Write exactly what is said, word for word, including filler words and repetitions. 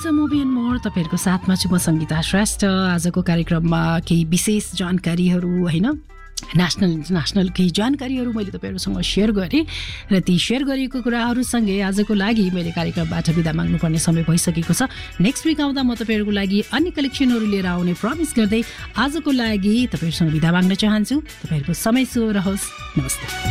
To movie and more तपाईँहरूको साथमा छु म सङ्गीता श्रेष्ठ। आजको कार्यक्रममा केही विशेष जानकारीहरू होइन नेसनल इन्टरनेसनल केही जानकारीहरू मैले तपाईँहरूसँग सेयर गरेँ र ती सेयर गरिएको कुराहरूसँगै आजको लागि मैले कार्यक्रमबाट बिदा माग्नुपर्ने समय भइसकेको छ। नेक्स्ट विक आउँदा म तपाईँहरूको लागि अन्य कलेक्सनहरू लिएर आउने प्रमिस गर्दै आजको लागि तपाईँहरूसँग बिदा माग्न चाहन्छु। तपाईँहरूको समय शुभ रहोस्। नमस्ते।